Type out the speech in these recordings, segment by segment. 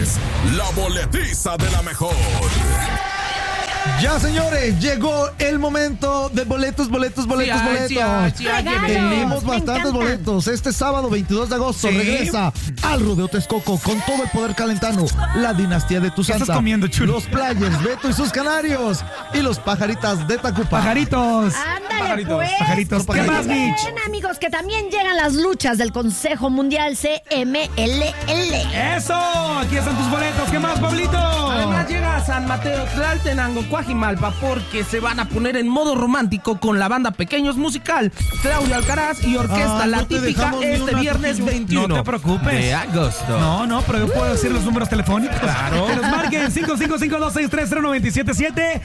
es la boletiza de la mejor. Ya, señores, llegó el momento de boletos. Tenemos bastantes boletos. Este sábado 22 de agosto regresa al Rodeo Texcoco con todo el poder calentano. La dinastía de tu santa. ¿Qué estás comiendo, chulo? Los Players, Beto y sus canarios. Y los Pajaritas de Tacupa. Pajaritos. Ándale, pues. Pajaritos. ¿Qué más, Mitch? Bien, amigos, que también llegan las luchas del Consejo Mundial CMLL. ¡Eso! Aquí están tus boletos. ¿Qué más, Pablito? Además llega San Mateo, Tlaltenango, Coajimalpa, porque se van a poner en modo romántico con la banda Pequeños Musical, Claudia Alcaraz y Orquesta La Típica este viernes 21 No te preocupes. de agosto. No, pero yo puedo decir los números telefónicos. Claro. Que los marquen 555-263-0977,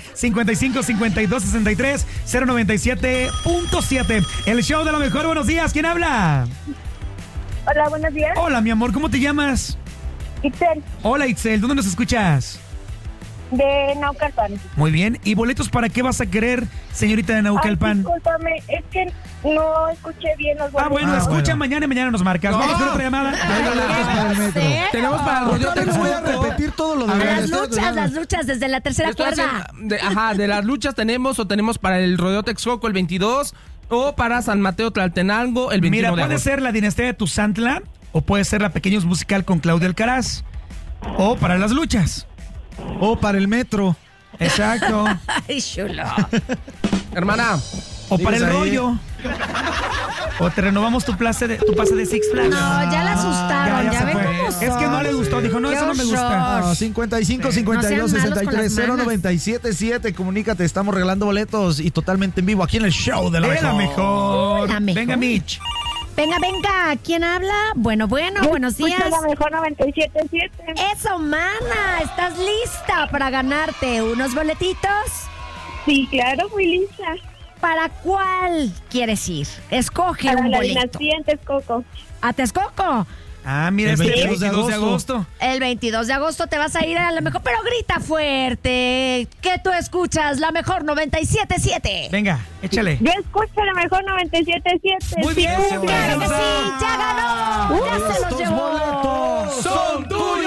55-5263-097.7. El show de la mejor. Buenos días. ¿Quién habla? Hola, buenos días. Hola, mi amor. ¿Cómo te llamas? Itzel, Hola, Itzel. ¿Dónde nos escuchas? de Naucalpan. Muy bien. ¿Y boletos para qué vas a querer, señorita de Naucalpan? Discúlpame, es que no escuché bien los boletos. Bueno, escucha bueno. mañana nos marcas. No. Vamos con otra llamada. Hay boletos para el metro. Tenemos para el rodeo Otra vez voy a Texcoco. repetir todo lo de Las luchas desde la tercera Estoy cuerda. haciendo- de las luchas tenemos para el rodeo Texcoco el 22 o para San Mateo Tlaltenango el 21 Mira, de puede agosto. ser la dinastía de Tuzantla o puede ser la Pequeños Musical con Claudia Alcaraz o para las luchas. O para el metro. Exacto. Ay, chulo. Hermana, O para el Sigues ahí. rollo. O te renovamos tu pase de Six Flags. No, ya la asustaron. Ya se ven fue. cómo Es que no son. le gustó. Dijo, no, Qué eso no me horror. gusta. No, 55 52 No sean malos 63 con las 0977. Comunícate, estamos regalando boletos y totalmente en vivo aquí en el show de la De la mejor. La mejor. Venga, Mitch. Venga, ¿quién habla? Bueno, buenos días. Escucho la mejor 97.7. Eso, mana, ¿estás lista para ganarte unos boletitos? Sí, claro, muy lista. ¿Para cuál quieres ir? Escoge Para un la boleto. dinastía en Texcoco. ¿A Texcoco? Ah, mira, El este 22 de 22 de agosto. agosto. El 22 de agosto te vas a ir a la mejor, pero grita fuerte, que tú escuchas la mejor 97.7. Venga, échale. Yo escucho la mejor 97.7. Muy bien, Sí, seguro. ¡Claro que sí! ¡Ya ganó! ¡Ya se los Estos llevó! boletos ¡Son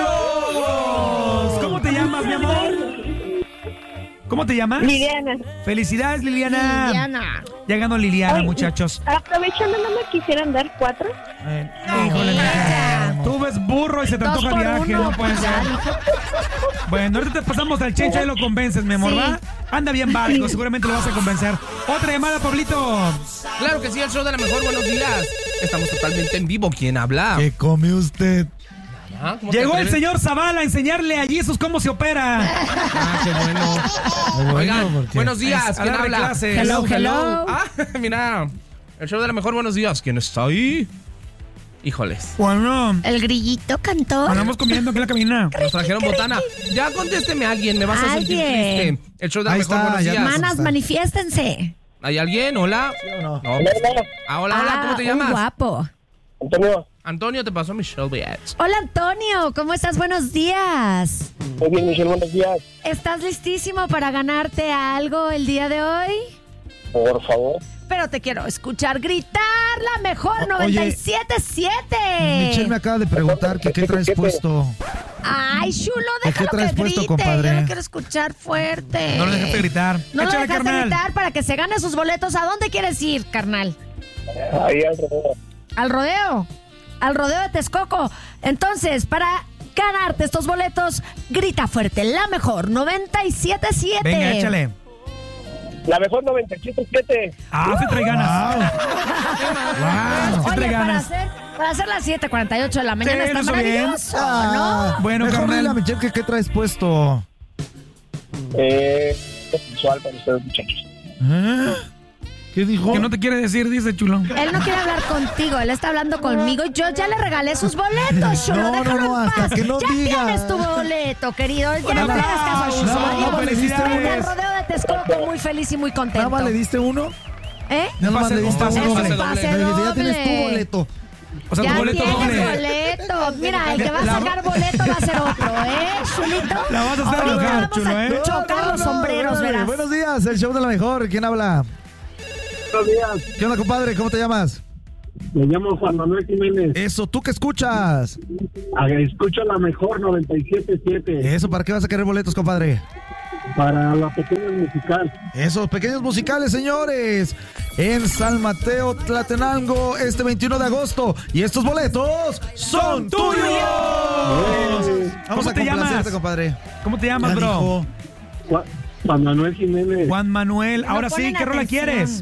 tuyos! ¿Cómo te llamas, mi amor? ¿Cómo te llamas? Liliana. Felicidades, Liliana. Liliana. Ya ganó Liliana, Ay, muchachos. Aprovechando, ¿no me quisieran dar 4? Híjole, ya. mija. Tú ves burro y se te 2 antoja por viaje, 1, no puede pues ser. ya, dijo. Bueno, ahorita te pasamos al Chencho y lo convences, mi amor, Sí. ¿va? Anda bien válido, seguramente lo vas a convencer. Otra llamada, Pablito. claro que sí, el show de la mejor. Buenos días. Estamos totalmente en vivo. ¿Quién habla? ¿Qué come usted? Ah, ¿cómo te Llegó el atreves? señor Zavala a enseñarle a Jesus cómo se opera. Ah, qué bueno. Oigan, porque- buenos días. Es a ¿Quién darle habla? clases. Hello. Ah, mira. El show de la mejor. Buenos días. ¿Quién está ahí? Híjoles. Bueno, El grillito cantó. andamos comiendo aquí en la cabina. Nos trajeron botana. Ya contésteme a alguien. Me vas a sentir Alguien. triste. El show de la Ahí mejor. está, Buenos ya días. Manas, manifiéstense. ¿Hay alguien? Hola. no? No. Hola, ¿cómo te un llamas? guapo. Antonio, Antonio, te pasó Michelle Biatch. Hola, Antonio. ¿Cómo estás? Buenos días. muy bien, Michelle, buenos días. ¿Estás listísimo para ganarte algo el día de hoy? Por favor. Pero te quiero escuchar gritar la mejor Oye, 97.7. Michelle me acaba de preguntar que qué traes puesto. Ay, chulo, ¿Qué déjalo traes que puesto, grite. compadre? Yo lo quiero escuchar fuerte. No lo dejaste gritar. No lo Échale, dejaste carnal. gritar para que se gane sus boletos. ¿A dónde quieres ir, carnal? Ahí alrededor. Al rodeo. Al rodeo de Texcoco. Entonces, para ganarte estos boletos, grita fuerte. La mejor 97.7. Venga, échale. La mejor 97.7. Ah, se trae ganas. Wow. Sí trae Oye, ganas. para hacer las 7:48 de la mañana Sí, está lo hizo bien. maravilloso, ¿no? Bueno, Mejor carnal. dile a Michelle que qué traes puesto. Sexual para ustedes, muchachos. ¿Eh? ¿Qué dijo? Que no te quiere decir, dice chulo. Él no quiere hablar contigo, él está hablando conmigo y yo ya le regalé sus boletos, chulo, No, déjalo no, en hasta paz. que no Ya diga. tienes tu boleto, querido, ya Bueno, no le hagas caso a no, Uso. no, Adiós. felicidades. Vete al rodeo de Texcoco muy feliz y muy ¿Nada contento. más le diste uno? ¿Eh? Nada más le diste pase uno. doble. Es un pase Me dijiste, ya doble. tienes tu boleto. O sea, Ya tu boleto tienes doble. boleto. Mira, el que va a sacar boleto va a ser otro, ¿eh, chulito? La vas a hacer Ahorita enojar, vamos chulo, a ¿eh? chocar los sombreros, espérame. verás. Buenos días, el show de la mejor. ¿Quién habla? Buenos días. ¿Qué onda, compadre? ¿Cómo te llamas? Me llamo Juan Manuel Jiménez. Eso, ¿tú qué escuchas? Escucho la mejor 97.7. Eso, ¿para qué vas a querer boletos, compadre? Para la pequeña musical. Esos pequeños musicales, señores, en San Mateo Tlatenango este 21 de agosto. Y estos boletos son tuyos. Vamos ¿Cómo a te llamas? complacerte, compadre. ¿Cómo te llamas, Ya bro? dijo. Juan Manuel Jiménez. Juan Manuel. No Ahora sí, ponen ¿qué rola atención. quieres?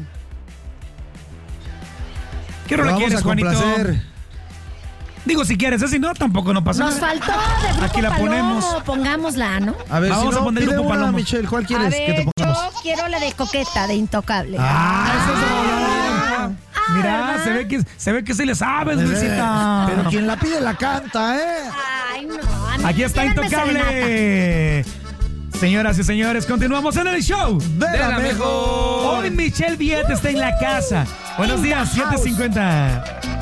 ¿Qué Lo rola vamos quieres, a Juanito? complacer. Digo, si quieres, si no, tampoco no pasa Nos nada. faltó de Grupo Aquí la Palomo, ponemos. pongámosla, ¿no? A ver, Vamos si a no, poner pide Grupo una, Palomo. Michelle, ¿cuál A quieres que ver, te pongamos? yo quiero la de Coqueta, de Intocable. Eso es Mira, ¿verdad? se ve que sí le sabes, Luisita. Pero quien la pide la canta, ¿eh? Ay, no. a mí Aquí está quédenme serenata. Intocable. Señoras y señores, continuamos en el show De la mejor. Hoy Michelle Viet está en la casa. Buenos días, 7:50.